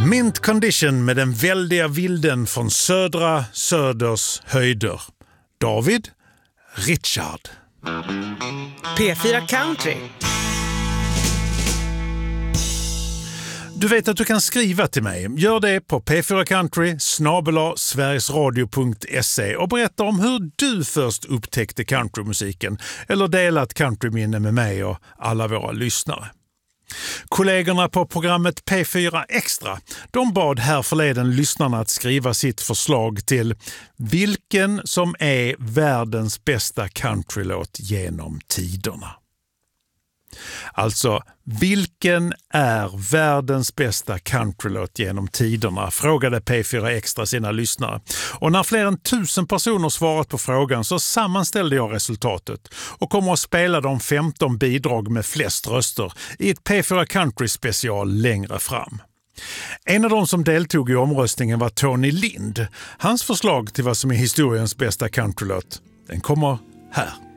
Mint Condition med den väldiga vilden från södra Söders höjder. David Richard. P4 Country. Du vet att du kan skriva till mig. Gör det på p4country@sverigesradio.se och berätta om hur du först upptäckte countrymusiken eller delat countryminne med mig och alla våra lyssnare. Kollegorna på programmet P4 Extra, de bad här förleden lyssnarna att skriva sitt förslag till vilken som är världens bästa countrylåt genom tiderna. Alltså, vilken är världens bästa countrylåt genom tiderna? Frågade P4 Extra sina lyssnare. Och när fler än 1000 personer svarat på frågan så sammanställde jag resultatet och kommer att spela de 15 bidrag med flest röster i ett P4 Country special längre fram. En av de som deltog i omröstningen var Tony Lind. Hans förslag till vad som är historiens bästa countrylåt, den kommer här.